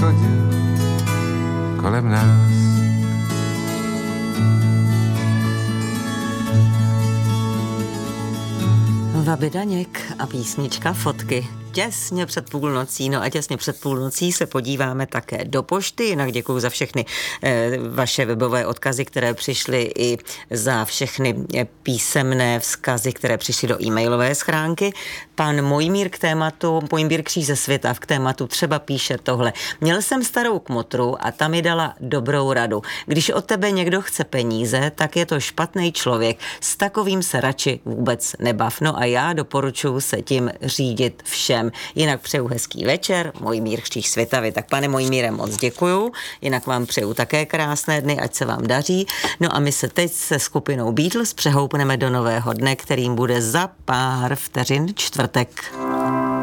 chodil kolem nás. Vaby Daněk a písnička Fotky. Těsně před půlnocí, no a těsně před půlnocí se podíváme také do pošty, jinak děkuju za všechny vaše webové odkazy, které přišly i za všechny písemné vzkazy, které přišly do e-mailové schránky. Pan Mojmír Mojmír Kříž ze Světav k tématu třeba píše tohle. Měl jsem starou kmotru a ta mi dala dobrou radu. Když od tebe někdo chce peníze, tak je to špatný člověk. S takovým se radši vůbec nebav. No a já doporučuji se tím řídit všem. Jinak přeju hezký večer, Mojmír Kříž Světavy. Tak pane Mojmíre, moc děkuju. Jinak vám přeju také krásné dny, ať se vám daří. No a my se teď se skupinou Beatles přehoupneme do nového dne, kterým bude za pár vteřin čtvrtek.